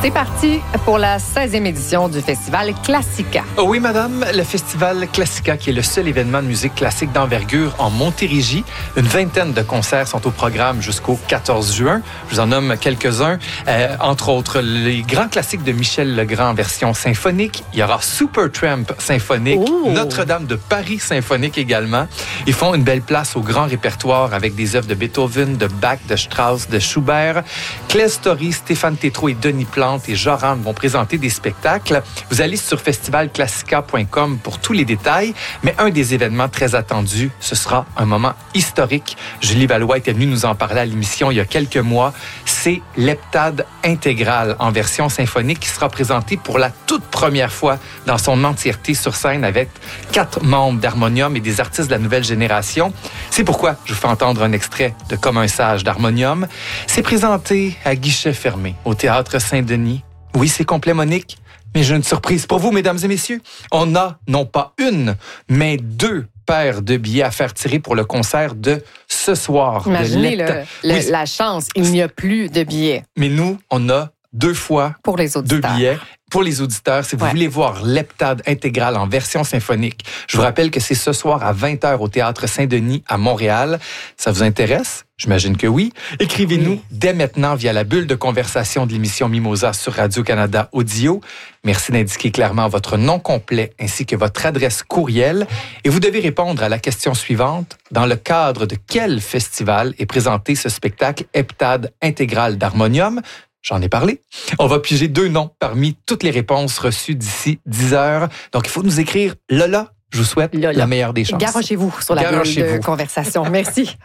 C'est parti pour la 16e édition du Festival Classica. Oh oui, madame, le Festival Classica, qui est le seul événement de musique classique d'envergure en Montérégie. Une vingtaine de concerts sont au programme jusqu'au 14 juin. Je vous en nomme quelques-uns. Entre autres, les grands classiques de Michel Legrand en version symphonique. Il y aura Supertramp symphonique, Notre-Dame de Paris symphonique également. Ils font une belle place au grand répertoire avec des œuvres de Beethoven, de Bach, de Strauss, de Schubert. Claire Story, Stéphane Tétrault et Denis Plante et Joran vont présenter des spectacles. Vous allez sur festivalclassica.com pour tous les détails, mais un des événements très attendus, ce sera un moment historique. Julie Valois était venue nous en parler à l'émission il y a quelques mois. C'est l'heptade intégrale en version symphonique qui sera présentée pour la toute première fois dans son entièreté sur scène avec 4 membres d'Harmonium et des artistes de la nouvelle génération. C'est pourquoi je vous fais entendre un extrait de Comme un sage d'Harmonium. C'est présenté à guichet fermé au Théâtre Saint-Denis. Oui, c'est complet, Monique, mais j'ai une surprise pour vous, mesdames et messieurs. On a non pas une, mais 2 paires de billets à faire tirer pour le concert de ce soir. Imaginez la chance, il n'y a plus de billets. Mais nous, on a 2 fois pour les auditeurs. 2 billets. Pour les auditeurs, si vous voulez voir l'heptade intégrale en version symphonique, je vous rappelle que c'est ce soir à 20h au Théâtre Saint-Denis à Montréal. Ça vous intéresse? J'imagine que oui. Écrivez-nous dès maintenant via la bulle de conversation de l'émission Mimosa sur Radio-Canada Audio. Merci d'indiquer clairement votre nom complet ainsi que votre adresse courriel. Et vous devez répondre à la question suivante. Dans le cadre de quel festival est présenté ce spectacle heptade intégrale d'Harmonium? J'en ai parlé. On va piger 2 noms parmi toutes les réponses reçues d'ici 10 heures. Donc, il faut nous écrire Lola. Je vous souhaite la meilleure des chances. Garochez-vous sur la bulle de conversation. Merci.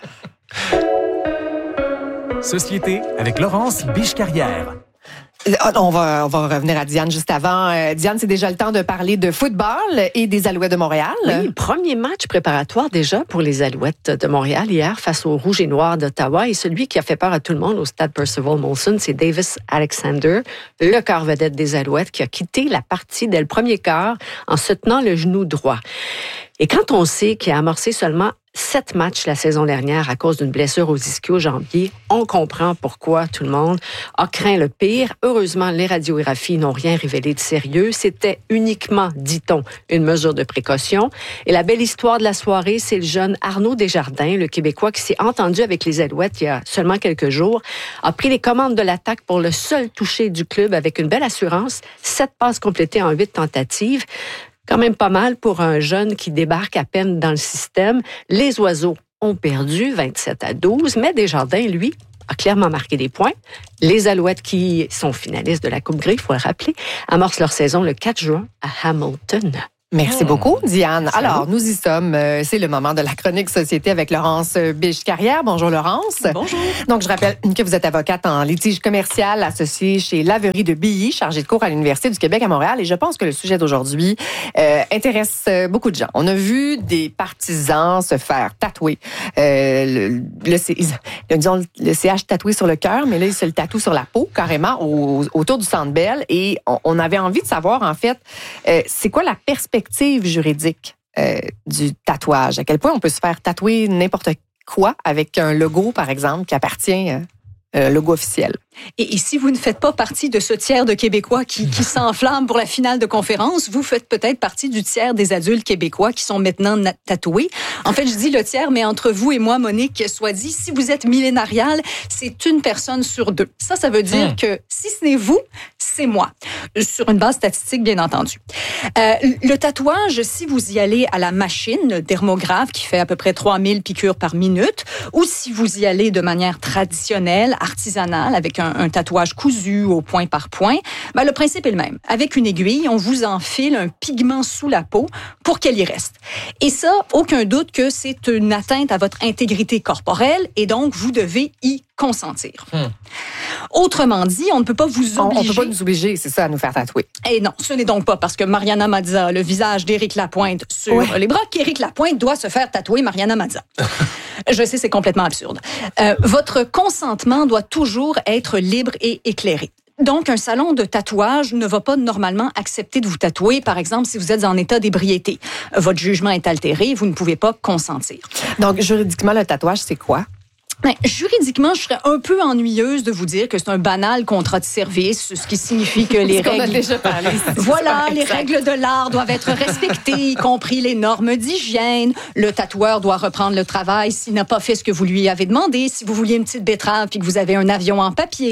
Société avec Laurence Biche-Carrière. On va revenir à Diane juste avant. Diane, c'est déjà le temps de parler de football et des Alouettes de Montréal. Oui, premier match préparatoire déjà pour les Alouettes de Montréal hier face aux Rouges et Noirs d'Ottawa. Et celui qui a fait peur à tout le monde au stade Percival Molson, c'est Davis Alexander, le quart vedette des Alouettes, qui a quitté la partie dès le premier quart en se tenant le genou droit. Et quand on sait qu'il a amorcé seulement 7 matchs la saison dernière à cause d'une blessure aux ischio-jambiers, on comprend pourquoi tout le monde a craint le pire. Heureusement, les radiographies n'ont rien révélé de sérieux. C'était uniquement, dit-on, une mesure de précaution. Et la belle histoire de la soirée, c'est le jeune Arnaud Desjardins, le Québécois qui s'est entendu avec les Alouettes il y a seulement quelques jours, a pris les commandes de l'attaque pour le seul touché du club avec une belle assurance, 7 passes complétées en 8 tentatives. Quand même pas mal pour un jeune qui débarque à peine dans le système. Les Oiseaux ont perdu 27-12, mais Desjardins, lui, a clairement marqué des points. Les Alouettes, qui sont finalistes de la Coupe Grey, il faut le rappeler, amorcent leur saison le 4 juin à Hamilton. Merci beaucoup, Diane. Alors, nous y sommes. C'est le moment de la chronique Société avec Laurence Biche-Carrière. Bonjour, Laurence. Bonjour. Donc, je rappelle que vous êtes avocate en litige commercial associée chez Laverie de Billy, chargée de cours à l'Université du Québec à Montréal. Et je pense que le sujet d'aujourd'hui intéresse beaucoup de gens. On a vu des partisans se faire tatouer le CH tatoué sur le cœur, mais là, ils se le tatouent sur la peau, carrément, autour du Centre Bell. Et on avait envie de savoir, en fait, c'est quoi la perspective juridique du tatouage? À quel point on peut se faire tatouer n'importe quoi avec un logo, par exemple, qui appartient un logo officiel? Et si vous ne faites pas partie de ce tiers de Québécois qui s'enflamme pour la finale de conférence, vous faites peut-être partie du tiers des adultes québécois qui sont maintenant tatoués. En fait, je dis le tiers, mais entre vous et moi, Monique, soit dit, si vous êtes millénarial, c'est une personne sur 2. Ça veut dire que si ce n'est vous, c'est moi. Sur une base statistique, bien entendu. Le tatouage, si vous y allez à la machine, le dermographe qui fait à peu près 3000 piqûres par minute, ou si vous y allez de manière traditionnelle, artisanale, avec un tatouage cousu au point par point, ben le principe est le même. Avec une aiguille, on vous enfile un pigment sous la peau pour qu'elle y reste. Et ça, aucun doute que c'est une atteinte à votre intégrité corporelle et donc vous devez y consentir. Autrement dit, on ne peut pas vous obliger... On ne peut pas nous obliger, c'est ça, à nous faire tatouer. Et non, ce n'est donc pas parce que Mariana Mazza, le visage d'Éric Lapointe sur les bras, qu'Éric Lapointe doit se faire tatouer Mariana Mazza. Je sais, c'est complètement absurde. Votre consentement doit toujours être libre et éclairé. Donc, un salon de tatouage ne va pas normalement accepter de vous tatouer, par exemple, si vous êtes en état d'ébriété. Votre jugement est altéré, vous ne pouvez pas consentir. Donc, juridiquement, le tatouage, c'est quoi? Ben, juridiquement, je serais un peu ennuyeuse de vous dire que c'est un banal contrat de service, ce qui signifie que les règles... On a déjà parlé. Voilà, les règles de l'art doivent être respectées, y compris les normes d'hygiène. Le tatoueur doit reprendre le travail s'il n'a pas fait ce que vous lui avez demandé. Si vous vouliez une petite betterave puis que vous avez un avion en papier.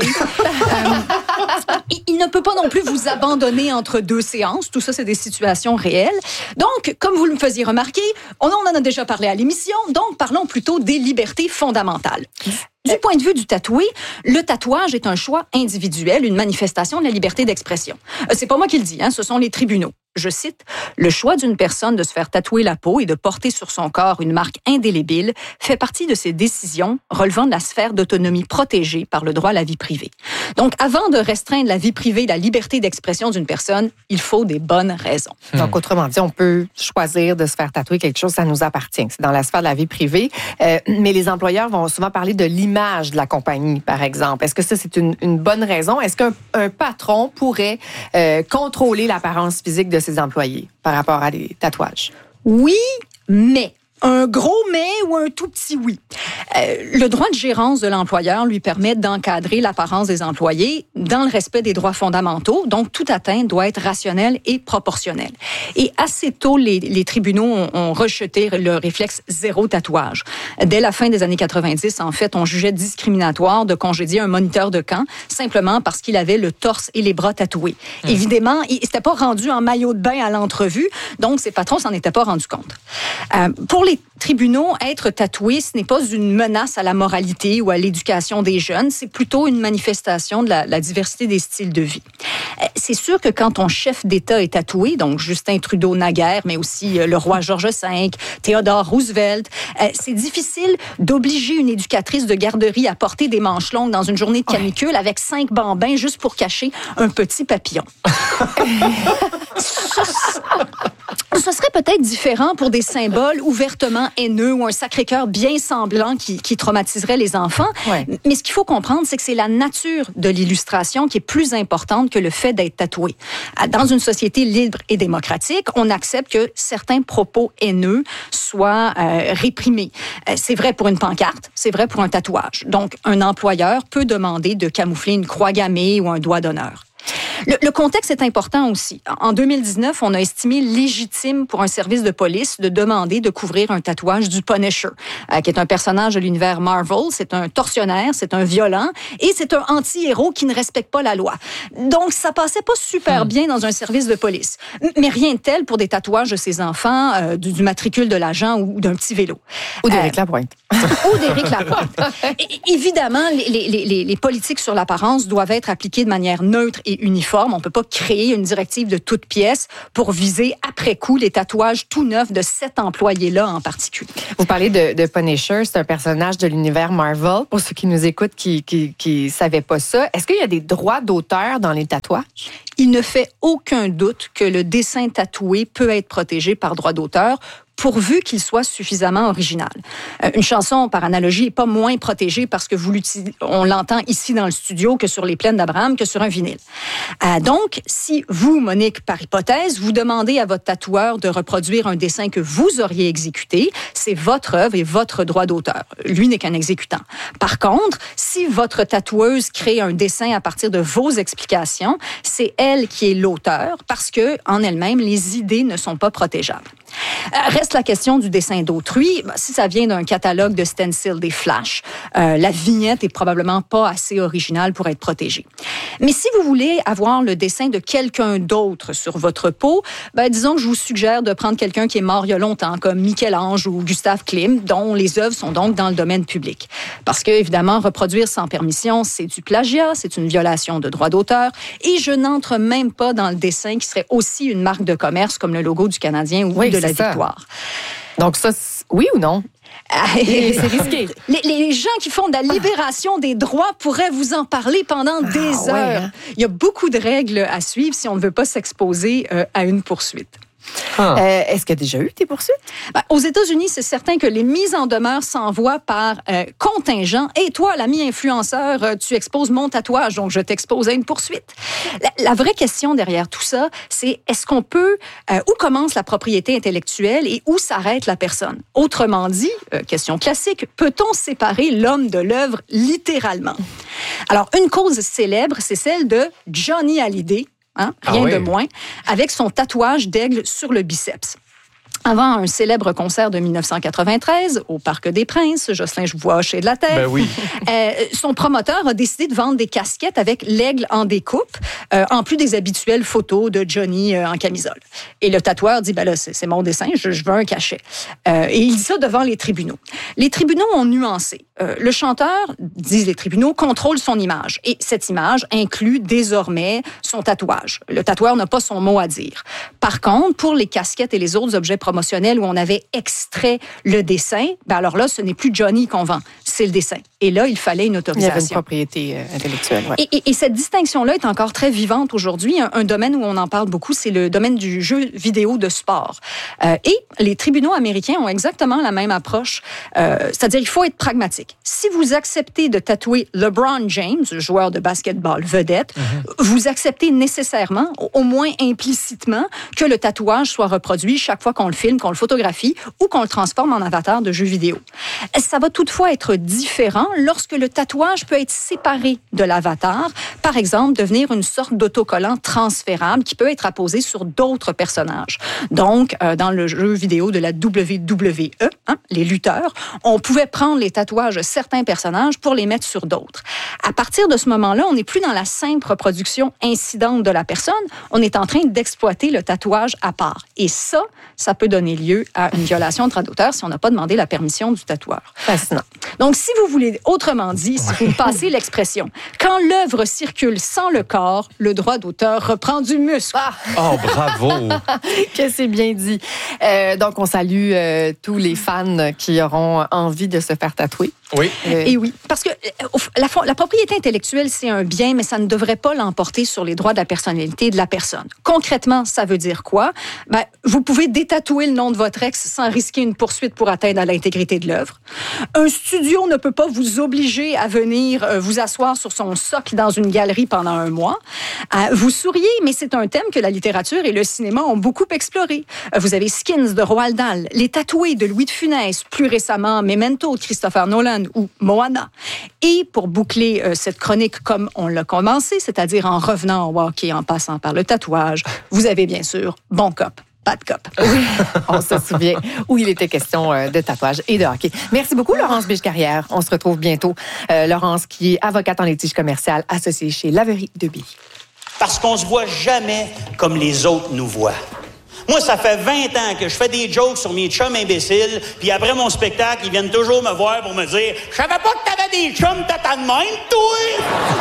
Il ne peut pas non plus vous abandonner entre 2 séances. Tout ça, c'est des situations réelles. Donc, comme vous le faisiez remarquer, on en a déjà parlé à l'émission, donc parlons plutôt des libertés fondamentales. Du point de vue du tatoué, le tatouage est un choix individuel, une manifestation de la liberté d'expression. C'est pas moi qui le dis, ce sont les tribunaux. Je cite, « Le choix d'une personne de se faire tatouer la peau et de porter sur son corps une marque indélébile fait partie de ses décisions relevant de la sphère d'autonomie protégée par le droit à la vie privée. » Donc, avant de restreindre la vie privée et la liberté d'expression d'une personne, il faut des bonnes raisons. Donc, autrement dit, on peut choisir de se faire tatouer quelque chose, ça nous appartient. C'est dans la sphère de la vie privée. Mais les employeurs vont souvent parler de l'image de la compagnie, par exemple. Est-ce que ça, c'est une bonne raison? Est-ce qu'un patron pourrait contrôler l'apparence physique de ses employés par rapport à des tatouages? Oui, mais... Un gros mais ou un tout petit oui. Le droit de gérance de l'employeur lui permet d'encadrer l'apparence des employés dans le respect des droits fondamentaux. Donc, toute atteinte doit être rationnelle et proportionnelle. Et assez tôt, les tribunaux ont rejeté le réflexe zéro tatouage. Dès la fin des années 90, en fait, on jugeait discriminatoire de congédier un moniteur de camp simplement parce qu'il avait le torse et les bras tatoués. Évidemment, il s'était pas rendu en maillot de bain à l'entrevue, donc ses patrons s'en étaient pas rendus compte. Pour les tribunaux, être tatoué, ce n'est pas une menace à la moralité ou à l'éducation des jeunes, c'est plutôt une manifestation de la diversité des styles de vie. C'est sûr que quand ton chef d'État est tatoué, donc Justin Trudeau naguère, mais aussi le roi George V, Theodore Roosevelt, c'est difficile d'obliger une éducatrice de garderie à porter des manches longues dans une journée de canicule avec 5 bambins juste pour cacher un petit papillon. Ce serait peut-être différent pour des symboles ouvertement haineux ou un Sacré-Cœur bien semblant qui traumatiserait les enfants. Ouais. Mais ce qu'il faut comprendre, c'est que c'est la nature de l'illustration qui est plus importante que le fait d'être tatoué. Dans une société libre et démocratique, on accepte que certains propos haineux soient réprimés. C'est vrai pour une pancarte, c'est vrai pour un tatouage. Donc, un employeur peut demander de camoufler une croix gammée ou un doigt d'honneur. Le contexte est important aussi. En 2019, on a estimé légitime pour un service de police de demander de couvrir un tatouage du Punisher, qui est un personnage de l'univers Marvel. C'est un tortionnaire, c'est un violent et c'est un anti-héros qui ne respecte pas la loi. Donc, ça passait pas super bien dans un service de police. Mais rien de tel pour des tatouages de ses enfants, du matricule de l'agent ou d'un petit vélo. Ou d'Éric Lapointe. Ou d'Éric Lapointe. Évidemment, les politiques sur l'apparence doivent être appliquées de manière neutre et uniforme. On ne peut pas créer une directive de toute pièce pour viser après coup les tatouages tout neufs de cet employé-là en particulier. Vous parlez de Punisher, c'est un personnage de l'univers Marvel. Pour ceux qui nous écoutent qui savaient pas ça, est-ce qu'il y a des droits d'auteur dans les tatouages? Il ne fait aucun doute que le dessin tatoué peut être protégé par droit d'auteur, pourvu qu'il soit suffisamment original. Une chanson, par analogie, n'est pas moins protégée parce que on l'entend ici dans le studio que sur les plaines d'Abraham, que sur un vinyle. Donc, si vous, Monique, par hypothèse, vous demandez à votre tatoueur de reproduire un dessin que vous auriez exécuté, c'est votre œuvre et votre droit d'auteur. Lui n'est qu'un exécutant. Par contre, si votre tatoueuse crée un dessin à partir de vos explications, c'est elle qui est l'auteur parce que, en elle-même, les idées ne sont pas protégeables. Reste la question du dessin d'autrui. Si ça vient d'un catalogue de stencil, des flashs, la vignette est probablement pas assez originale pour être protégée. Mais si vous voulez avoir le dessin de quelqu'un d'autre sur votre peau, disons que je vous suggère de prendre quelqu'un qui est mort il y a longtemps, comme Michel-Ange ou Gustave Klimt, dont les œuvres sont donc dans le domaine public. Parce que, évidemment, reproduire sans permission, c'est du plagiat, c'est une violation de droit d'auteur, et je n'entre même pas dans le dessin qui serait aussi une marque de commerce comme le logo du Canadien ou de la Victoire. Donc ça, oui ou non? C'est risqué. Les gens qui font de la libération des droits pourraient vous en parler pendant des heures. Il y a beaucoup de règles à suivre si on ne veut pas s'exposer à une poursuite. Est-ce qu'il y a déjà eu des poursuites? Aux États-Unis, c'est certain que les mises en demeure s'envoient par contingent. Et toi, l'ami influenceur, tu exposes mon tatouage, donc je t'expose à une poursuite. La vraie question derrière tout ça, c'est est-ce qu'on peut... où commence la propriété intellectuelle et où s'arrête la personne? Autrement dit, question classique, peut-on séparer l'homme de l'œuvre littéralement? Alors, une cause célèbre, c'est celle de Johnny Hallyday, rien de moins, avec son tatouage d'aigle sur le biceps. Avant un célèbre concert de 1993 au Parc des Princes, Jocelyn, je vous vois hocher de la tête. Ben oui. Son promoteur a décidé de vendre des casquettes avec l'aigle en découpe, en plus des habituelles photos de Johnny en camisole. Et le tatoueur dit, là, c'est mon dessin, je veux un cachet. Et il dit ça devant les tribunaux. Les tribunaux ont nuancé. Le chanteur, disent les tribunaux, contrôle son image. Et cette image inclut désormais son tatouage. Le tatoueur n'a pas son mot à dire. Par contre, pour les casquettes et les autres objets promotionnels où on avait extrait le dessin, alors là, ce n'est plus Johnny qu'on vend, c'est le dessin. Et là, il fallait une autorisation. Il y avait une propriété intellectuelle, ouais. Et cette distinction-là est encore très vivante aujourd'hui. Un domaine où on en parle beaucoup, c'est le domaine du jeu vidéo de sport. Et les tribunaux américains ont exactement la même approche. C'est-à-dire, il faut être pragmatique. Si vous acceptez de tatouer LeBron James, joueur de basketball vedette, vous acceptez nécessairement, au moins implicitement, que le tatouage soit reproduit chaque fois qu'on le filme, qu'on le photographie ou qu'on le transforme en avatar de jeu vidéo. Ça va toutefois être différent lorsque le tatouage peut être séparé de l'avatar, par exemple, devenir une sorte d'autocollant transférable qui peut être apposé sur d'autres personnages. Donc, dans le jeu vidéo de la WWE, les lutteurs, on pouvait prendre les tatouages de certains personnages pour les mettre sur d'autres. À partir de ce moment-là, on n'est plus dans la simple reproduction incidente de la personne, on est en train d'exploiter le tatouage à part. Et ça peut donner lieu à une violation de droit d'auteur si on n'a pas demandé la permission du tatoueur. Fascinant. Donc, si vous voulez, autrement dit, si vous passez l'expression, quand l'œuvre circule sans le corps, le droit d'auteur reprend du muscle. Oh, bravo! Que c'est bien dit. Donc, on salue tous les fans qui auront envie de se faire tatouer. Oui. Et oui, parce que la propriété intellectuelle, c'est un bien, mais ça ne devrait pas l'emporter sur les droits de la personnalité de la personne. Concrètement, ça veut dire quoi? Vous pouvez détatouer le nom de votre ex sans risquer une poursuite pour atteindre à l'intégrité de l'œuvre. Un studio ne peut pas vous obliger à venir vous asseoir sur son socle dans une galerie pendant un mois. Vous souriez, mais c'est un thème que la littérature et le cinéma ont beaucoup exploré. Vous avez Skins de Roald Dahl, Les tatoués de Louis de Funès, plus récemment Memento de Christopher Nolan ou Moana. Et pour boucler cette chronique comme on l'a commencé, c'est-à-dire en revenant au hockey en passant par le tatouage, vous avez bien sûr Bon Cop, Bad Cop. Oui, on se souvient où il était question de tatouage et de hockey. Merci beaucoup, Laurence Biche-Carrière. On se retrouve bientôt. Laurence, qui est avocate en litige commercial associée chez Laverie de Billy. Parce qu'on se voit jamais comme les autres nous voient. Moi, ça fait 20 ans que je fais des jokes sur mes chums imbéciles, puis après mon spectacle, ils viennent toujours me voir pour me dire « Je savais pas que t'avais des chums tata de même, toi! »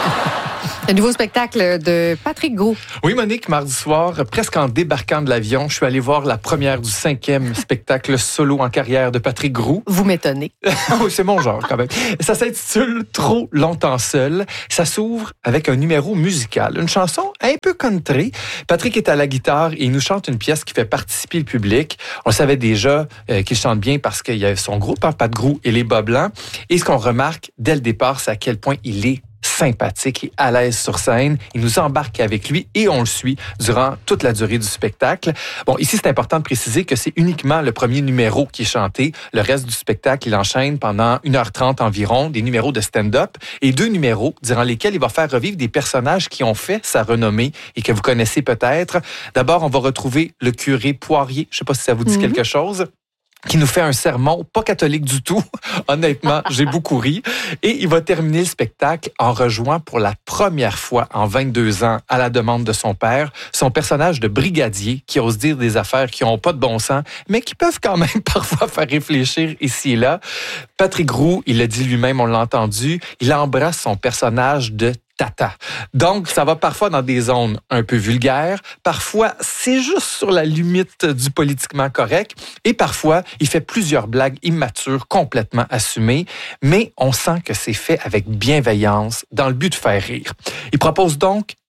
Un nouveau spectacle de Patrick Gros. Oui, Monique, mardi soir, presque en débarquant de l'avion, je suis allé voir la première du 5e spectacle solo en carrière de Patrick Gros. Vous m'étonnez. Oui, c'est mon genre quand même. Ça s'intitule « Trop longtemps seul ». Ça s'ouvre avec un numéro musical, une chanson un peu country. Patrick est à la guitare et il nous chante une pièce qui fait participer le public. On le savait déjà qu'il chante bien parce qu'il y a son groupe, Pat Gros et les Bas Blancs. Et ce qu'on remarque dès le départ, c'est à quel point il est sympathique et à l'aise sur scène. Il nous embarque avec lui et on le suit durant toute la durée du spectacle. Bon, ici, c'est important de préciser que c'est uniquement le premier numéro qui est chanté. Le reste du spectacle, il enchaîne pendant 1h30 environ, des numéros de stand-up et 2 numéros durant lesquels il va faire revivre des personnages qui ont fait sa renommée et que vous connaissez peut-être. D'abord, on va retrouver le curé Poirier. Je ne sais pas si ça vous dit quelque chose, qui nous fait un sermon, pas catholique du tout. Honnêtement, j'ai beaucoup ri. Et il va terminer le spectacle en rejoignant pour la première fois en 22 ans, à la demande de son père, son personnage de brigadier qui ose dire des affaires qui n'ont pas de bon sens, mais qui peuvent quand même parfois faire réfléchir ici et là. Patrick Gros, il l'a dit lui-même, on l'a entendu, il embrasse son personnage de tata. Donc, ça va parfois dans des zones un peu vulgaires. Parfois, c'est juste sur la limite du politiquement correct. Et parfois, il fait plusieurs blagues immatures, complètement assumées. Mais on sent que c'est fait avec bienveillance, dans le but de faire rire. Il propose donc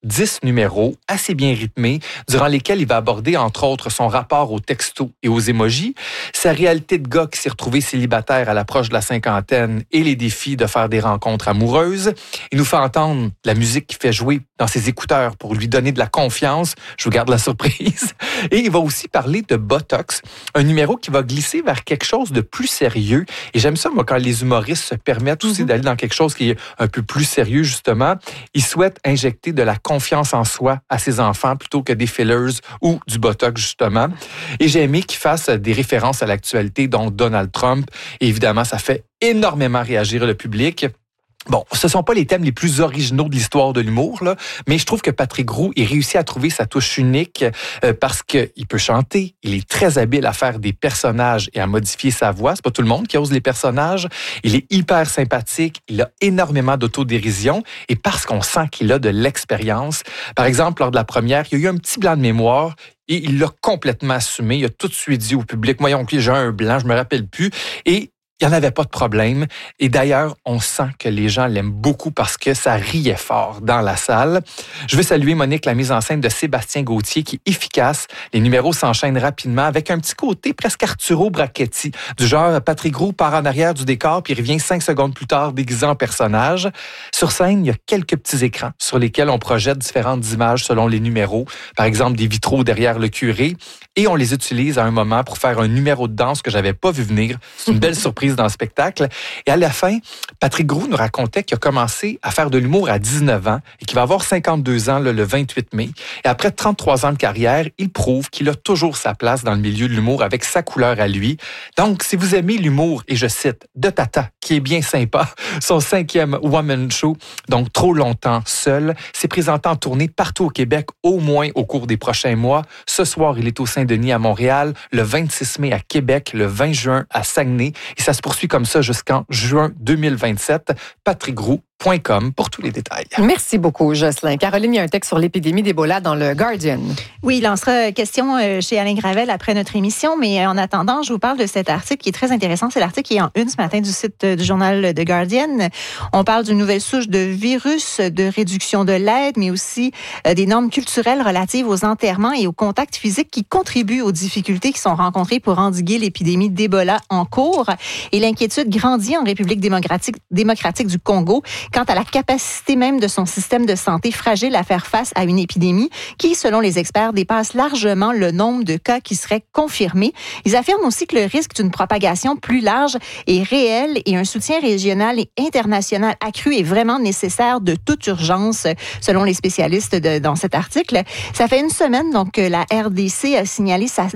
10 numéros assez bien rythmés, durant lesquels il va aborder, entre autres, son rapport aux textos et aux émojis, sa réalité de gars qui s'est retrouvé célibataire à l'approche de la cinquantaine et les défis de faire des rencontres amoureuses. Il nous fait entendre la musique qu'il fait jouer dans ses écouteurs pour lui donner de la confiance. Je vous garde la surprise. Et il va aussi parler de Botox, un numéro qui va glisser vers quelque chose de plus sérieux. Et j'aime ça, moi, quand les humoristes se permettent aussi d'aller dans quelque chose qui est un peu plus sérieux, justement. Il souhaite injecter de la confiance en soi à ses enfants plutôt que des fillers ou du Botox, justement. Et j'ai aimé qu'il fasse des références à l'actualité, dont Donald Trump. Et évidemment, ça fait énormément réagir le public. Bon, ce sont pas les thèmes les plus originaux de l'histoire de l'humour, là, mais je trouve que Patrick Roux, il réussit à trouver sa touche unique parce qu'il peut chanter, il est très habile à faire des personnages et à modifier sa voix. C'est pas tout le monde qui ose les personnages. Il est hyper sympathique, il a énormément d'autodérision et parce qu'on sent qu'il a de l'expérience. Par exemple, lors de la première, il y a eu un petit blanc de mémoire. Et il l'a complètement assumé. Il a tout de suite dit au public, moi, j'ai un blanc, je me rappelle plus. Et il n'y en avait pas de problème. Et d'ailleurs, on sent que les gens l'aiment beaucoup parce que ça riait fort dans la salle. Je veux saluer, Monique, la mise en scène de Sébastien Gauthier qui est efficace. Les numéros s'enchaînent rapidement avec un petit côté presque Arturo Brachetti. Du genre, Patrick Roux part en arrière du décor puis revient 5 secondes plus tard déguisé en personnage. Sur scène, il y a quelques petits écrans sur lesquels on projette différentes images selon les numéros. Par exemple, des vitraux derrière le curé. Et on les utilise à un moment pour faire un numéro de danse que j'avais pas vu venir. C'est une belle surprise dans le spectacle. Et à la fin, Patrick Roux nous racontait qu'il a commencé à faire de l'humour à 19 ans et qu'il va avoir 52 ans le 28 mai. Et après 33 ans de carrière, il prouve qu'il a toujours sa place dans le milieu de l'humour avec sa couleur à lui. Donc, si vous aimez l'humour, et je cite, de Tata, qui est bien sympa, son 5e Woman Show, donc trop longtemps seul, s'est présenté en tournée partout au Québec, au moins au cours des prochains mois. Ce soir, il est au Saint-Denis à Montréal, le 26 mai à Québec, le 20 juin à Saguenay, et ça se poursuit comme ça jusqu'en juin 2027. patrickroux.com pour tous les détails. Merci beaucoup, Jocelyn. Caroline, il y a un texte sur l'épidémie d'Ebola dans le Guardian. Oui, il en sera question chez Alain Gravel après notre émission, mais en attendant, je vous parle de cet article qui est très intéressant. C'est l'article qui est en une ce matin du site du journal The Guardian. On parle d'une nouvelle souche de virus, de réduction de l'aide, mais aussi des normes culturelles relatives aux enterrements et aux contacts physiques qui contribuent aux difficultés qui sont rencontrées pour endiguer l'épidémie d'Ebola en cours. Et l'inquiétude grandit en République démocratique du Congo quant à la capacité même de son système de santé fragile à faire face à une épidémie qui, selon les experts, dépasse largement le nombre de cas qui seraient confirmés. Ils affirment aussi que le risque d'une propagation plus large est réel et un soutien régional et international accru est vraiment nécessaire de toute urgence, selon les spécialistes dans cet article. Ça fait une semaine donc que la RDC a signalé sa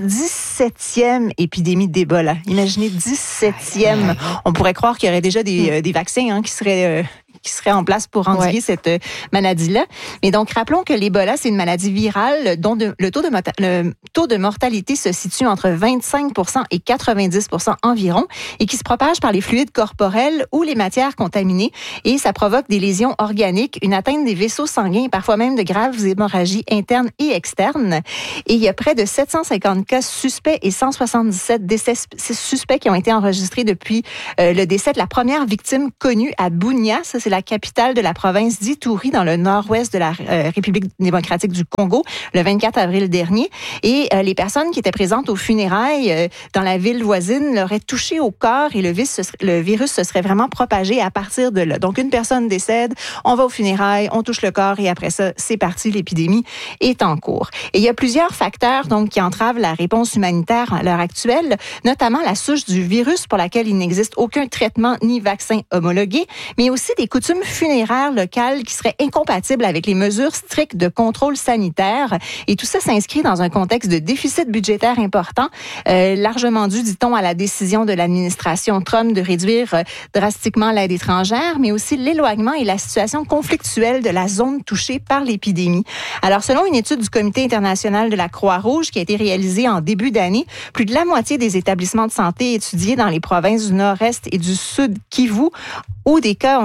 17e épidémie d'Ebola. Imaginez, 17e. On pourrait croire qu'il y aurait déjà des vaccins qui seraient en place pour endiguer cette maladie-là. Mais donc, rappelons que l'Ebola, c'est une maladie virale dont le taux de mortalité se situe entre 25% et 90% environ et qui se propage par les fluides corporels ou les matières contaminées et ça provoque des lésions organiques, une atteinte des vaisseaux sanguins et parfois même de graves hémorragies internes et externes. Et il y a près de 750 cas suspects et 177 décès suspects qui ont été enregistrés depuis le décès de la première victime connue à Bunia. Ça, c'est la capitale de la province d'Ituri, dans le nord-ouest de la République démocratique du Congo, le 24 avril dernier. Et les personnes qui étaient présentes aux funérailles dans la ville voisine l'auraient touché au corps et le virus se serait vraiment propagé à partir de là. Donc, une personne décède, on va aux funérailles, on touche le corps et après ça, c'est parti, l'épidémie est en cours. Et il y a plusieurs facteurs donc qui entravent la réponse humanitaire à l'heure actuelle, notamment la souche du virus pour laquelle il n'existe aucun traitement ni vaccin homologué, mais aussi des coutumes funéraires locales qui seraient incompatibles avec les mesures strictes de contrôle sanitaire. Et tout ça s'inscrit dans un contexte de déficit budgétaire important, largement dû, dit-on, à la décision de l'administration Trump de réduire drastiquement l'aide étrangère, mais aussi l'éloignement et la situation conflictuelle de la zone touchée par l'épidémie. Alors, selon une étude du Comité international de la Croix-Rouge qui a été réalisée en début d'année, plus de la moitié des établissements de santé étudiés dans les provinces du Nord-Est et du Sud Kivu où des cas ont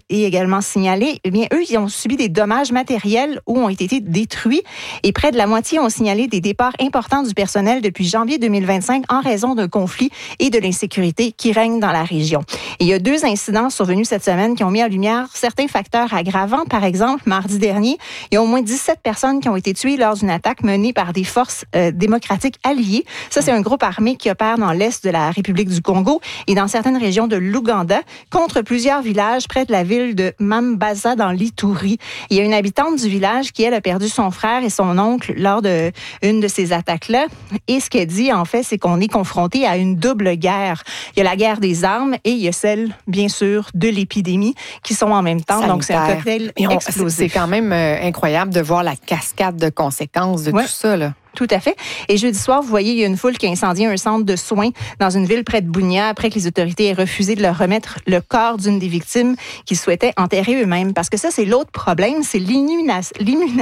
est également signalé. Eh bien, eux, ils ont subi des dommages matériels ou ont été détruits et près de la moitié ont signalé des départs importants du personnel depuis janvier 2025 en raison d'un conflit et de l'insécurité qui règne dans la région. Et il y a 2 incidents survenus cette semaine qui ont mis en lumière certains facteurs aggravants. Par exemple, mardi dernier, il y a au moins 17 personnes qui ont été tuées lors d'une attaque menée par des forces démocratiques alliées. Ça, c'est un groupe armé qui opère dans l'est de la République du Congo et dans certaines régions de l'Ouganda contre plusieurs villages près de la ville de Mambaza dans l'Ituri. Il y a une habitante du village qui, elle, a perdu son frère et son oncle lors de une de ces attaques-là. Et ce qu'elle dit, en fait, c'est qu'on est confronté à une double guerre. Il y a la guerre des armes et il y a celle, bien sûr, de l'épidémie qui sont en même temps. Sanitaire. Donc, c'est un cocktail explosif. C'est quand même incroyable de voir la cascade de conséquences de tout ça, là. Tout à fait. Et jeudi soir, vous voyez, il y a une foule qui a incendié un centre de soins dans une ville près de Bunia après que les autorités aient refusé de leur remettre le corps d'une des victimes qu'ils souhaitaient enterrer eux-mêmes. Parce que ça, c'est l'autre problème, c'est l'inhumation,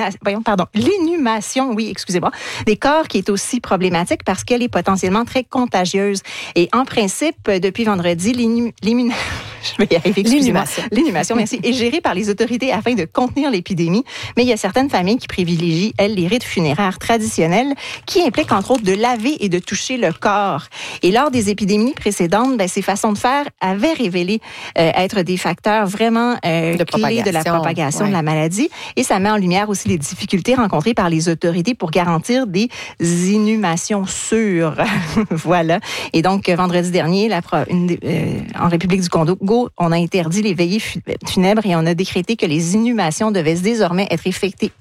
oui, excusez-moi, des corps qui est aussi problématique parce qu'elle est potentiellement très contagieuse. Et en principe, depuis vendredi, l'inhumation, merci, est gérée par les autorités afin de contenir l'épidémie. Mais il y a certaines familles qui privilégient, elles, les rites funéraires traditionnels qui impliquent, entre autres, de laver et de toucher le corps. Et lors des épidémies précédentes, ces façons de faire avaient révélé être des facteurs vraiment clés de la propagation de la maladie. Et ça met en lumière aussi les difficultés rencontrées par les autorités pour garantir des inhumations sûres. Voilà. Et donc, vendredi dernier, en République du Congo, on a interdit les veillées funèbres et on a décrété que les inhumations devaient désormais être effectuées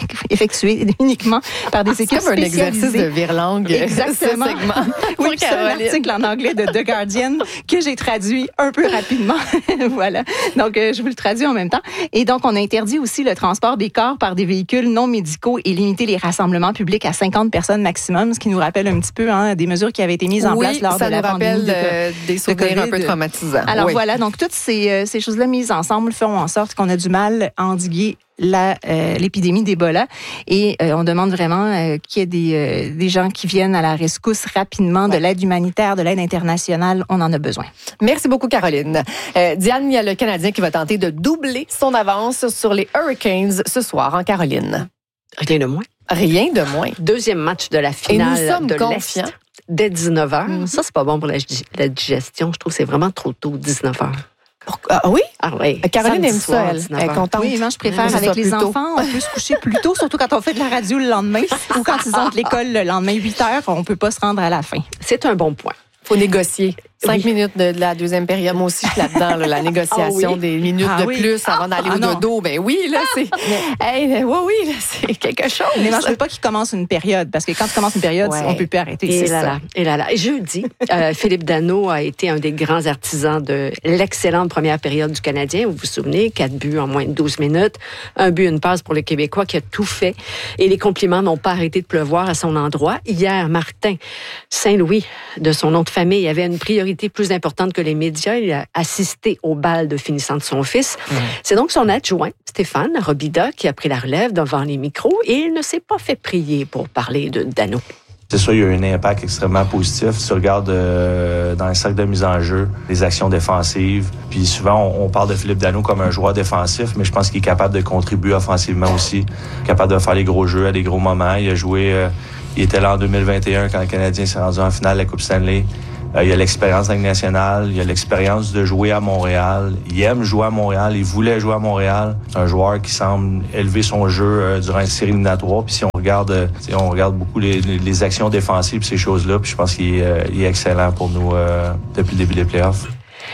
uniquement par des équipes spécialisées. C'est comme un exercice de virelangue. Exactement. Oui, c'est un article en anglais de The Guardian que j'ai traduit un peu rapidement. Voilà. Donc, je vous le traduis en même temps. Et donc, on a interdit aussi le transport des corps par des véhicules non médicaux et limité les rassemblements publics à 50 personnes maximum, ce qui nous rappelle un petit peu des mesures qui avaient été mises en place lors de la pandémie. Ça nous rappelle des souvenirs un peu traumatisants. Alors voilà, donc toutes ces choses-là mises ensemble font en sorte qu'on a du mal à endiguer l'épidémie d'Ebola et on demande vraiment qu'il y ait des gens qui viennent à la rescousse rapidement, de l'aide humanitaire, de l'aide internationale, on en a besoin. Merci beaucoup, Caroline. Diane, il y a le Canadien qui va tenter de doubler son avance sur les Hurricanes ce soir en Caroline. Rien de moins. Rien de moins. Deuxième match de la finale de confiants. l'Est dès 19h. Ça, c'est pas bon pour la digestion. Je trouve que c'est vraiment trop tôt, 19h. Ah oui? Ah oui. Caroline aime ça, elle. Elle est contente. Oui, moi, je préfère avec les enfants. On peut se coucher plus tôt, surtout quand on fait de la radio le lendemain ou quand ils ont de l'école le lendemain 8h, on peut pas se rendre à la fin. C'est un bon point. Faut négocier. 5 minutes de la deuxième période. Moi aussi, je suis là-dedans, la négociation des minutes de plus avant d'aller au dodo. Ben oui, là, c'est... oui, là, c'est quelque chose. Mais moi, je veux pas qu'il commence une période, parce que quand tu commences une période, on peut plus arrêter. Et là. Jeudi, Philippe Danault a été un des grands artisans de l'excellente première période du Canadien. Vous vous souvenez, 4 buts en moins de 12 minutes, un but, une passe pour le Québécois qui a tout fait. Et les compliments n'ont pas arrêté de pleuvoir à son endroit. Hier, Martin Saint-Louis, de son nom de famille, avait une priorité plus importante que les médias. Il a assisté au bal de finissant de son fils. C'est donc son adjoint, Stéphane Robida, qui a pris la relève devant les micros et il ne s'est pas fait prier pour parler de Danault. C'est sûr, il y a eu un impact extrêmement positif. Tu regardes dans le cercle de mise en jeu, les actions défensives. Puis souvent, on parle de Philippe Danault comme un joueur défensif, mais je pense qu'il est capable de contribuer offensivement aussi, capable de faire les gros jeux à des gros moments. Il a joué, il était là en 2021 quand le Canadien s'est rendu en finale de la Coupe Stanley. Il a l'expérience de la Ligue nationale, il a l'expérience de jouer à Montréal. Il aime jouer à Montréal, il voulait jouer à Montréal. C'est un joueur qui semble élever son jeu durant une série éliminatoire. Puis si on regarde beaucoup les actions défensives, ces choses-là, puis je pense qu'il est excellent pour nous depuis le début des playoffs.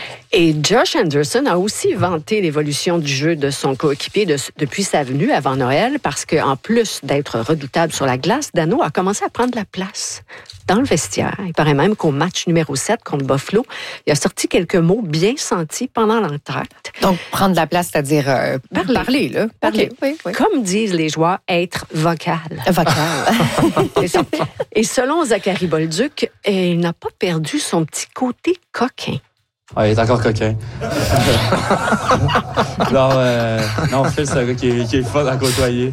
Et Josh Anderson a aussi vanté l'évolution du jeu de son coéquipier depuis sa venue avant Noël, parce qu'en plus d'être redoutable sur la glace, Danault a commencé à prendre la place dans le vestiaire. Il paraît même qu'au match numéro 7 contre Buffalo, il a sorti quelques mots bien sentis pendant l'entracte. Donc, prendre la place, c'est-à-dire parler, là. Parler. Okay. Oui. Comme disent les joueurs, être vocal. Vocal. Et selon Zachary Bolduc, il n'a pas perdu son petit côté coquin. Ouais, il est encore coquin. Non, Phil, c'est un gars qui est fun à côtoyer.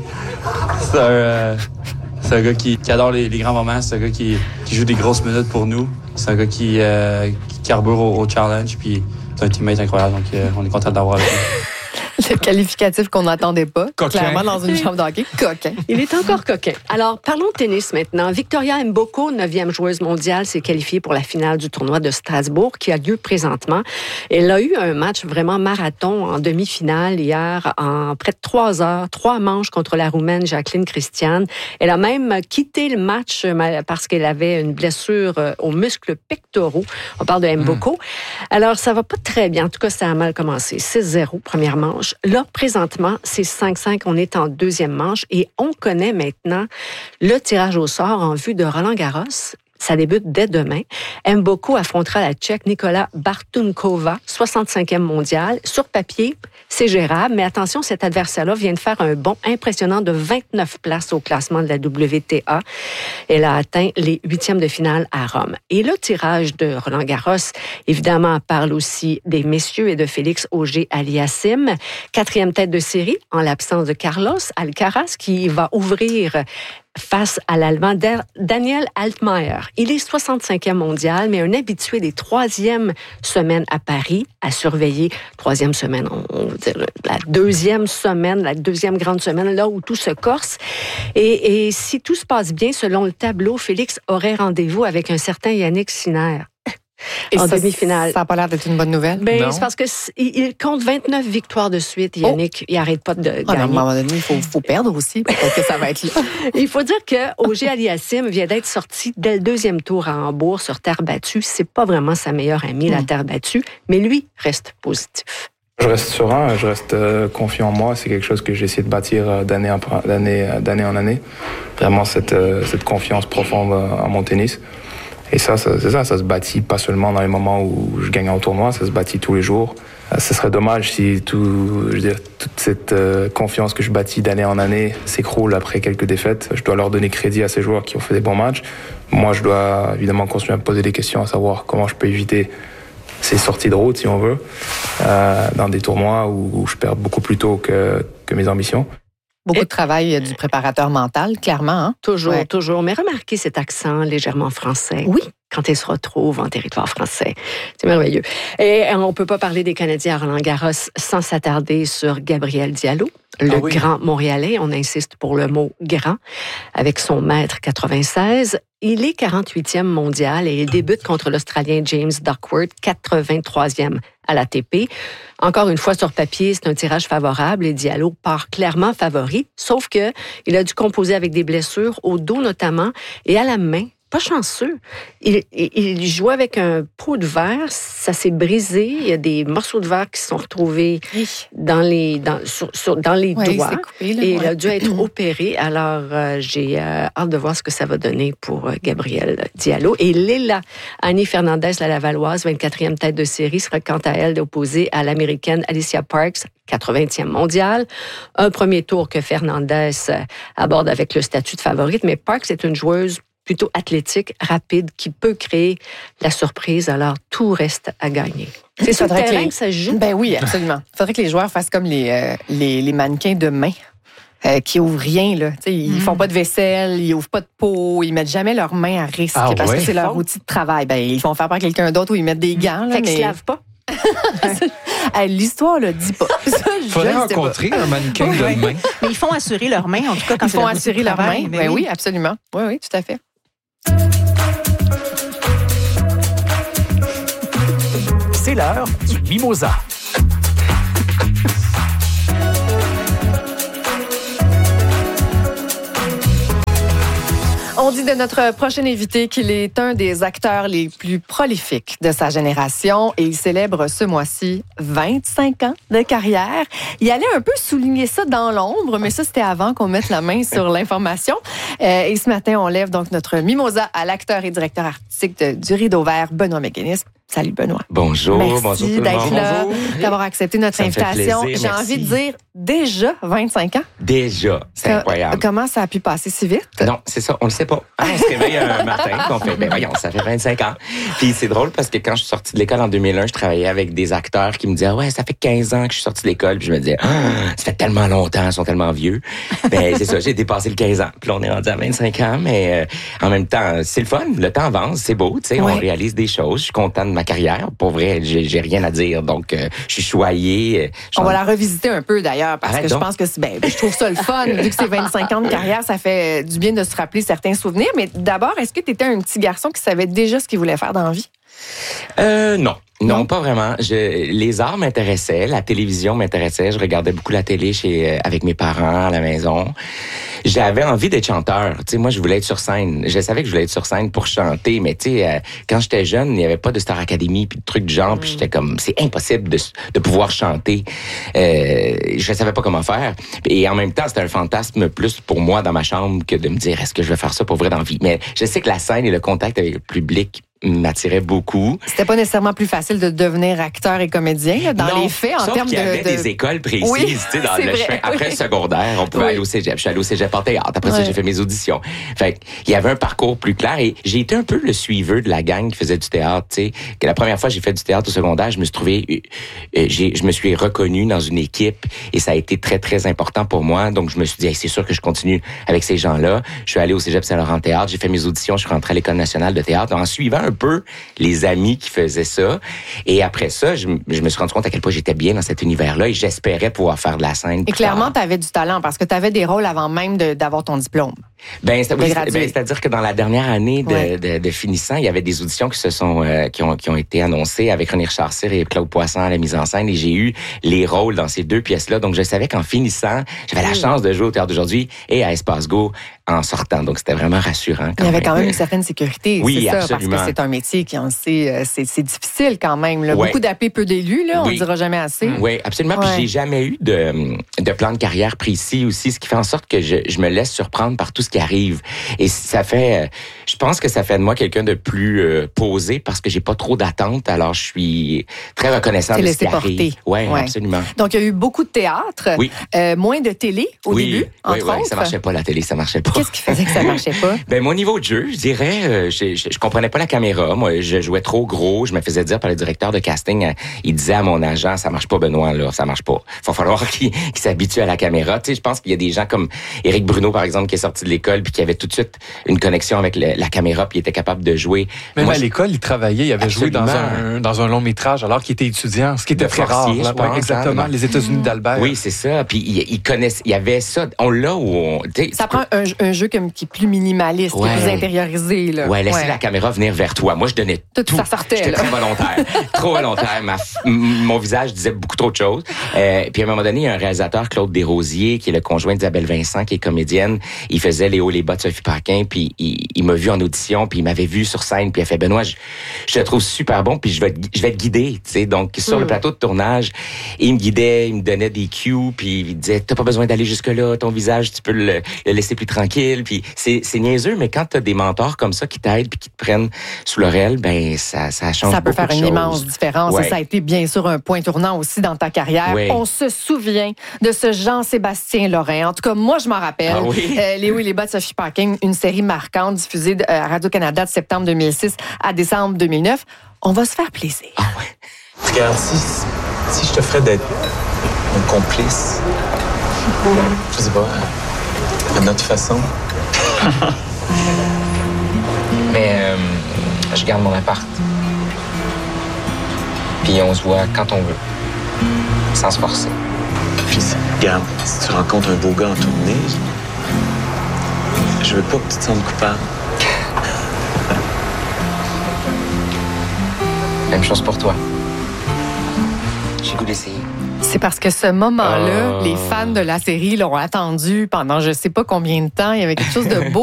C'est un gars qui adore les grands moments. C'est un gars qui joue des grosses minutes pour nous. C'est un gars qui carbure au challenge. Puis c'est un teammate incroyable. Donc, on est content d'avoir avec lui. C'est le qualificatif qu'on n'attendait pas. Coquin. Clairement, dans une chambre d'hockey. Coquin. Il est encore coquin. Alors, parlons de tennis maintenant. Victoria Mboko, 9e joueuse mondiale, s'est qualifiée pour la finale du tournoi de Strasbourg qui a lieu présentement. Elle a eu un match vraiment marathon en demi-finale hier en près de 3 heures, 3 manches contre la Roumaine Jacqueline Christian. Elle a même quitté le match parce qu'elle avait une blessure aux muscles pectoraux. On parle de Mboko. Alors, ça va pas très bien. En tout cas, ça a mal commencé. 6-0, première manche. Là, présentement, c'est 5-5. On est en deuxième manche et on connaît maintenant le tirage au sort en vue de Roland-Garros. Ça débute dès demain. Mboko affrontera la Tchèque Nicola Bartunkova, 65e mondiale. Sur papier, c'est gérable, mais attention, cet adversaire-là vient de faire un bond impressionnant de 29 places au classement de la WTA. Elle a atteint les 8e de finale à Rome. Et le tirage de Roland-Garros, évidemment, parle aussi des messieurs et de Félix Auger-Aliassime, 4e tête de série en l'absence de Carlos Alcaraz, qui va ouvrir face à l'Allemand Daniel Altmaier. Il est 65e mondial, mais un habitué des 3e semaines à Paris, à surveiller. 3e semaine, on veut dire la 2e semaine, la 2e grande semaine, là où tout se corse. Et si tout se passe bien, selon le tableau, Félix aurait rendez-vous avec un certain Yannick Sinner. Et en ça, demi-finale. Ça n'a pas l'air d'être une bonne nouvelle. Ben, c'est parce qu'il compte 29 victoires de suite, Yannick. Il n'arrête pas de gagner. À un moment donné, il faut perdre aussi. Peut-être que ça va être là. Il faut dire que Auger-Aliassime vient d'être sorti dès le 2e tour à Hambourg sur terre battue. C'est pas vraiment sa meilleure amie, la terre battue, mais lui reste positif. Je reste serein, je reste confiant en moi. C'est quelque chose que j'ai essayé de bâtir d'année en année. Vraiment cette confiance profonde en mon tennis. Et ça se bâtit pas seulement dans les moments où je gagne en tournoi, ça se bâtit tous les jours. Ce serait dommage si toute cette confiance que je bâtis d'année en année s'écroule après quelques défaites. Je dois leur donner crédit à ces joueurs qui ont fait des bons matchs. Moi, je dois évidemment continuer à me poser des questions, à savoir comment je peux éviter ces sorties de route, si on veut, dans des tournois où je perds beaucoup plus tôt que mes ambitions. Beaucoup de travail du préparateur mental, clairement. Hein? Toujours. Mais remarquez cet accent légèrement français. Oui. Quand il se retrouve en territoire français. C'est merveilleux. Et on ne peut pas parler des Canadiens à Roland-Garros sans s'attarder sur Gabriel Diallo, le grand Montréalais. On insiste pour le mot « grand » avec son mètre 96. Il est 48e mondial et il débute contre l'Australien James Duckworth, 83e à l'ATP. Encore une fois, sur papier, c'est un tirage favorable et Diallo part clairement favori, sauf que il a dû composer avec des blessures au dos notamment et à la main. Pas chanceux. Il jouait avec un pot de verre, ça s'est brisé. Il y a des morceaux de verre qui se sont retrouvés dans les doigts. Coupé, là, et il a dû être opéré. Alors, j'ai hâte de voir ce que ça va donner pour Gabriel Diallo. Et Léla Annie Fernandez, la Lavalloise, 24e tête de série, sera quant à elle opposée à l'Américaine Alicia Parks, 80e mondiale. Un premier tour que Fernandez aborde avec le statut de favorite, mais Parks est une joueuse plutôt athlétique, rapide, qui peut créer la surprise. Alors, tout reste à gagner. C'est sur le terrain que ça se joue? Ben oui, absolument. Il faudrait que les joueurs fassent comme les mannequins de main qui ouvrent rien. Là. Ils font pas de vaisselle, ils ouvrent pas de pot, ils mettent jamais leurs mains à risque parce que c'est leur outil de travail. Ben, ils font faire par quelqu'un d'autre ou ils mettent des gants. Là, fait qu'ils se lavent pas. L'histoire le dit pas. Il faudrait rencontrer un mannequin de main. Mais ils font assurer leurs mains, en tout cas, quand ils font assurer leurs mains. Ben oui, absolument. Oui, tout à fait. C'est l'heure du Mimosa. On dit de notre prochain invité qu'il est un des acteurs les plus prolifiques de sa génération et il célèbre ce mois-ci 25 ans de carrière. Il allait un peu souligner ça dans l'ombre, mais ça, c'était avant qu'on mette la main sur l'information. Et ce matin, on lève donc notre mimosa à l'acteur et directeur artistique du Rideau Vert, Benoît McGuinness. Salut Benoît. Bonjour. Merci bonjour tout le d'être monde. là, Bonjour. d'avoir accepté notre Ça me fait invitation. plaisir, J'ai merci. envie de dire déjà 25 ans. Déjà, c'est incroyable. Comment ça a pu passer si vite? Non, c'est ça, on le sait pas. On se réveille un matin, puis on fait, ben voyons, ça fait 25 ans. Puis c'est drôle parce que quand je suis sortie de l'école en 2001, je travaillais avec des acteurs qui me disaient, ouais, ça fait 15 ans que je suis sortie de l'école. Puis je me disais, ça fait tellement longtemps, ils sont tellement vieux. Ben c'est ça, j'ai dépassé le 15 ans. Puis là, on est rendu à 25 ans, mais en même temps, c'est le fun. Le temps avance, c'est beau, tu sais, on réalise des choses. Je suis content de ma carrière. Pour vrai, j'ai rien à dire. Donc, je suis choyé. On va la revisiter un peu, d'ailleurs, parce Arrête que donc. je pense que je trouve ça le fun. Vu que c'est 25 ans de carrière, ça fait du bien de se rappeler certains souvenirs. Mais d'abord, est-ce que tu étais un petit garçon qui savait déjà ce qu'il voulait faire dans la vie? Non. Non, pas vraiment. Les arts m'intéressaient, la télévision m'intéressait. Je regardais beaucoup la télé avec mes parents à la maison. J'avais envie d'être chanteur. Tu sais, moi, je voulais être sur scène. Je savais que je voulais être sur scène pour chanter, mais tu sais, quand j'étais jeune, il n'y avait pas de Star Academy puis de trucs du genre. Puis j'étais comme, c'est impossible de pouvoir chanter. Je savais pas comment faire. Et en même temps, c'était un fantasme plus pour moi dans ma chambre que de me dire, est-ce que je vais faire ça pour vrai dans la vie? Mais je sais que la scène et le contact avec le public m'attirait beaucoup. C'était pas nécessairement plus facile de devenir acteur et comédien, là, dans non, les faits, en termes qu'il y avait des écoles précises. Oui, tu sais, dans le chemin. Après le secondaire, on pouvait aller au cégep. Je suis allé au cégep en théâtre. Après ça, j'ai fait mes auditions. Fait il y avait un parcours plus clair et j'ai été un peu le suiveur de la gang qui faisait du théâtre. Tu sais, que la première fois que j'ai fait du théâtre au secondaire, je me suis reconnu dans une équipe et ça a été très, très important pour moi. Donc, je me suis dit, hey, c'est sûr que je continue avec ces gens-là. Je suis allé au cégep Saint-Laurent Théâtre. J'ai fait mes auditions. Je suis rentré à l'École nationale de théâtre en suivant un peu les amis qui faisaient ça. Et après ça, je me suis rendu compte à quel point j'étais bien dans cet univers-là et j'espérais pouvoir faire de la scène. Et clairement, tu avais du talent parce que tu avais des rôles avant même d'avoir ton diplôme. C'est-à-dire que dans la dernière année de finissant, il y avait des auditions qui ont été annoncées avec René Richard Cyr et Claude Poisson à la mise en scène et j'ai eu les rôles dans ces 2 pièces-là. Donc, je savais qu'en finissant, j'avais la chance de jouer au Théâtre d'aujourd'hui et à Espace Go en sortant. Donc, c'était vraiment rassurant. Il y avait quand même une certaine sécurité. Oui, c'est ça, absolument. parce que c'est un métier qui, on le sait, c'est difficile quand même. Là. Ouais. Beaucoup d'appelés, peu d'élus, là, on ne dira jamais assez. Oui, absolument. Puis j'ai jamais eu de plan de carrière précis aussi, ce qui fait en sorte que je me laisse surprendre par tout ce qui arrive. Et ça fait, je pense que ça fait de moi quelqu'un de plus posé parce que j'ai pas trop d'attentes. Alors, je suis très reconnaissant de ce qui arrive. Oui, absolument. Donc, il y a eu beaucoup de théâtre, moins de télé au début, entre autres. Ça marchait pas, la télé, ça marchait pas. Qu'est-ce qui faisait que ça marchait pas? Mon niveau de jeu, je dirais, je comprenais pas la caméra. Moi, je jouais trop gros. Je me faisais dire par le directeur de casting, il disait à mon agent, ça marche pas, Benoît, là, ça marche pas. Il va falloir qu'il s'habitue à la caméra. Tu sais, je pense qu'il y a des gens comme Éric Bruno, par exemple, qui est sorti de l'école puis qui avait tout de suite une connexion avec la caméra puis il était capable de jouer. Même à l'école, il travaillait, il avait joué dans un long métrage alors qu'il était étudiant, ce qui était très rare. Je pense, exactement, les États-Unis d'Albert. Oui, c'est ça. Puis il connaissait, il y avait ça. On l'a où ça prend un jeu qui est plus minimaliste, qui est plus intériorisé. Là. Laisser la caméra venir vers toi. Moi, je donnais tout. Ça sortait. J'étais très volontaire. Trop volontaire. Mon visage disait beaucoup trop de choses. Puis à un moment donné, il y a un réalisateur, Claude Desrosiers, qui est le conjoint d'Isabelle Vincent, qui est comédienne. Il faisait Les hauts les bas de Sophie Paquin, puis il m'a vu en audition, puis il m'avait vu sur scène, puis il a fait, Benoît, je te trouve super bon, puis je vais te guider, tu sais. Donc, sur le plateau de tournage, il me guidait, il me donnait des cues, puis il disait, t'as pas besoin d'aller jusque-là, ton visage, tu peux le laisser plus tranquille. Puis c'est niaiseux, mais quand t'as des mentors comme ça qui t'aident puis qui te prennent sous l'oreille, ben ça change. Ça peut faire une immense différence. Ouais. Et ça a été bien sûr un point tournant aussi dans ta carrière. Ouais. On se souvient de ce Jean-Sébastien Lorrain. En tout cas, moi, je m'en rappelle. Ah oui? Les hauts et les bas de Sophie Paquin, une série marquante diffusée à Radio-Canada de septembre 2006 à décembre 2009. On va se faire plaisir. Ah ouais. Regarde, si je te ferais d'être mon complice, je sais pas, à notre façon. Mais je garde mon appart. Puis on se voit quand on veut, sans se forcer. Puis regarde, si tu rencontres un beau gars en tournée, je veux pas que tu te sentes coupable. Même chose pour toi. J'ai le goût d'essayer. C'est parce que ce moment-là, les fans de la série l'ont attendu pendant je sais pas combien de temps. Il y avait quelque chose de beau